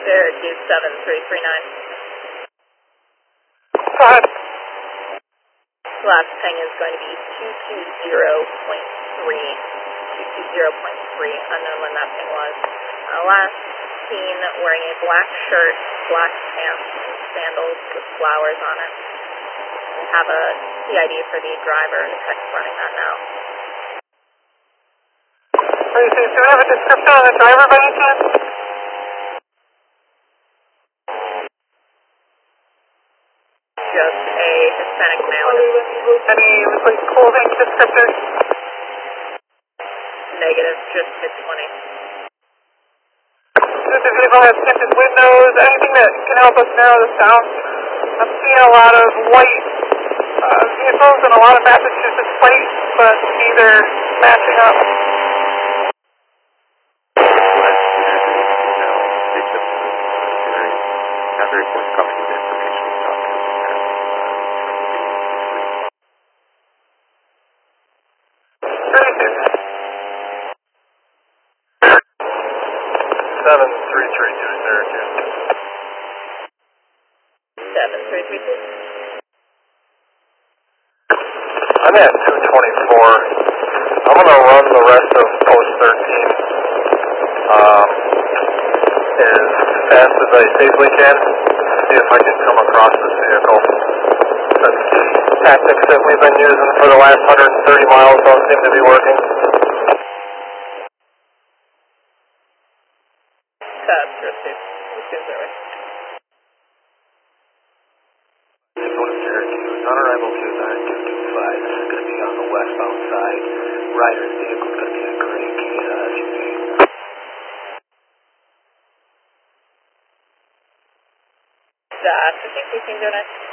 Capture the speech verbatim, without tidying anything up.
Syracuse seven three three nine. Go ahead. Last ping is going to be two two zero point three. two two zero point three, unknown when that ping was. Uh, last seen wearing a black shirt, black pants, and sandals with flowers on it. We have a C I D for the driver, and the tech's running that now. Do you have a description on the driver by any chance? Just a Hispanic male. Any like clothing descriptors? Negative, just mid twenty. Does the vehicle have tinted windows? Anything that can help us narrow this down? I'm seeing a lot of white uh, vehicles and a lot of Massachusetts plates, but neither matching up. seven three three two Syracuse. seven three three two. I'm at two twenty-four. I'm going to run the rest of post thirteen um, as fast as I safely can. See if I can come across this vehicle. The tactics that we've been using for the last one hundred thirty miles don't seem to be working. On arrival to nine two two five, this is going to be on the westbound side. Rider's vehicle is going to be a gray Kia S U V. That's the same thing, don't I?